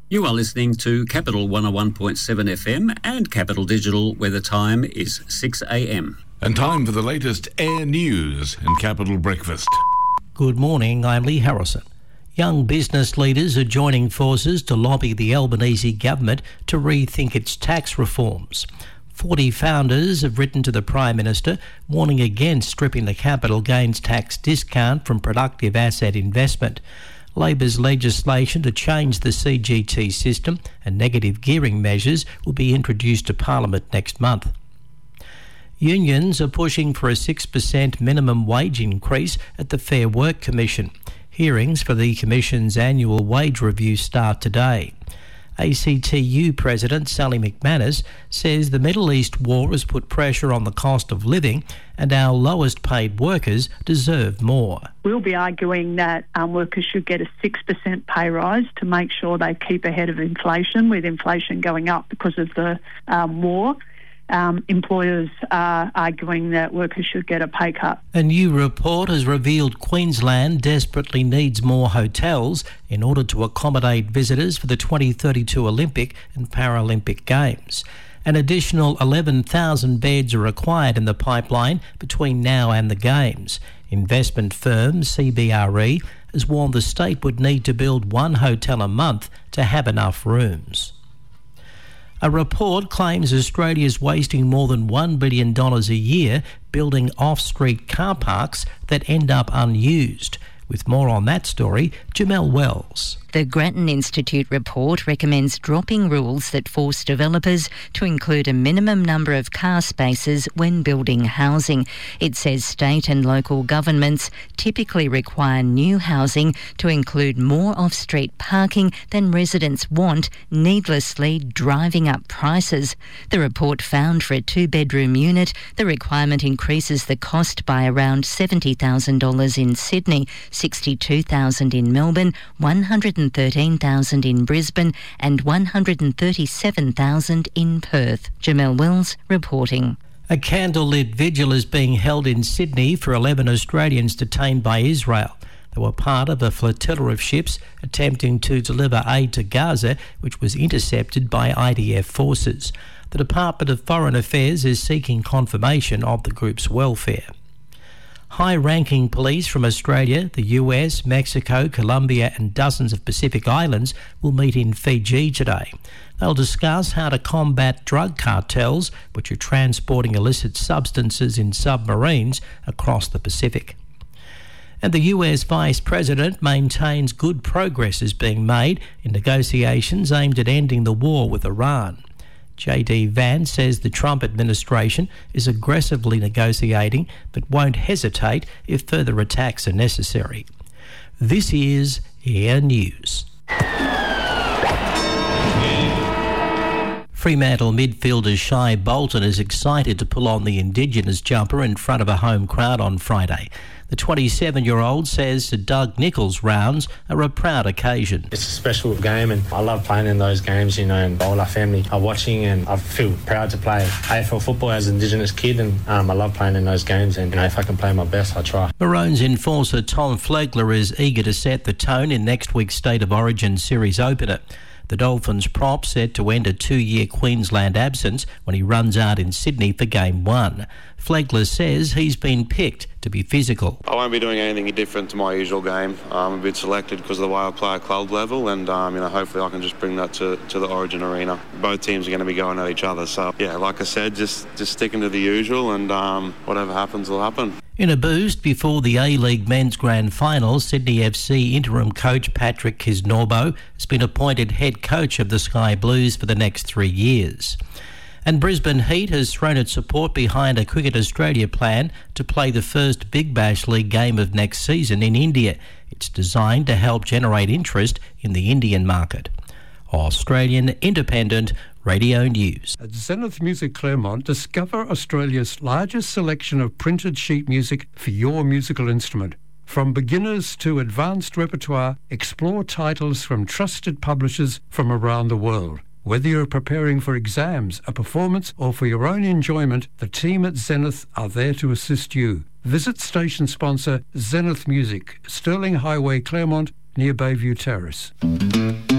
You are listening to Capital 101.7 FM and Capital Digital, where the time is 6 a.m. And time for the latest air news in Capital Breakfast. Good morning, I'm Lee Harrison. Young business leaders are joining forces to lobby the Albanese government to rethink its tax reforms. 40 founders have written to the Prime Minister warning against stripping the capital gains tax discount from productive asset investment. Labor's legislation to change the CGT system and negative gearing measures will be introduced to Parliament next month. Unions are pushing for a 6% minimum wage increase at the Fair Work Commission. Hearings for the Commission's annual wage review start today. ACTU President Sally McManus says the Middle East war has put pressure on the cost of living and our lowest paid workers deserve more. We'll be arguing that workers should get a 6% pay rise to make sure they keep ahead of inflation, with inflation going up because of the war. Employers are arguing that workers should get a pay cut. A new report has revealed Queensland desperately needs more hotels in order to accommodate visitors for the 2032 Olympic and Paralympic Games. An additional 11,000 beds are required in the pipeline between now and the Games. Investment firm CBRE has warned the state would need to build one hotel a month to have enough rooms. A report claims Australia is wasting more than $1 billion a year building off-street car parks that end up unused. With more on that story, Jamelle Wells. The Grattan Institute report recommends dropping rules that force developers to include a minimum number of car spaces when building housing. It says state and local governments typically require new housing to include more off-street parking than residents want, needlessly driving up prices. The report found for a two-bedroom unit, the requirement increases the cost by around $70,000 in Sydney, $62,000 in Melbourne, $113,000 in Brisbane and $137,000 in Perth. Jamelle Wells reporting. A candlelit vigil is being held in Sydney for 11 Australians detained by Israel. They were part of a flotilla of ships attempting to deliver aid to Gaza, which was intercepted by IDF forces. The Department of Foreign Affairs is seeking confirmation of the group's welfare. High-ranking police from Australia, the US, Mexico, Colombia and dozens of Pacific islands will meet in Fiji today. They'll discuss how to combat drug cartels, which are transporting illicit substances in submarines across the Pacific. And the US Vice President maintains good progress is being made in negotiations aimed at ending the war with Iran. J.D. Vance says the Trump administration is aggressively negotiating but won't hesitate if further attacks are necessary. This is Air News. Fremantle midfielder Shai Bolton is excited to pull on the Indigenous jumper in front of a home crowd on Friday. The 27-year-old says the Doug Nicholls rounds are a proud occasion. It's a special game and I love playing in those games, and all our family are watching and I feel proud to play AFL football as an Indigenous kid and I love playing in those games and if I can play my best, I try. Maroons enforcer Tom Flegler is eager to set the tone in next week's State of Origin series opener. The Dolphins prop set to end a 2-year Queensland absence when he runs out in Sydney for Game 1. Flegler says he's been picked to be physical. I won't be doing anything different to my usual game. I'm a bit selected because of the way I play at club level and hopefully I can just bring that to the Origin arena. Both teams are going to be going at each other. So, yeah, like I said, just sticking to the usual and whatever happens will happen. In a boost before the A-League Men's Grand Final, Sydney FC interim coach Patrick Kisnorbo has been appointed head coach of the Sky Blues for the next 3 years. And Brisbane Heat has thrown its support behind a Cricket Australia plan to play the first Big Bash League game of next season in India. It's designed to help generate interest in the Indian market. Australian Independent Radio News. At Zenith Music Claremont, discover Australia's largest selection of printed sheet music for your musical instrument. From beginners to advanced repertoire, explore titles from trusted publishers from around the world. Whether you're preparing for exams, a performance, or for your own enjoyment, the team at Zenith are there to assist you. Visit station sponsor Zenith Music, Stirling Highway, Claremont, near Bayview Terrace.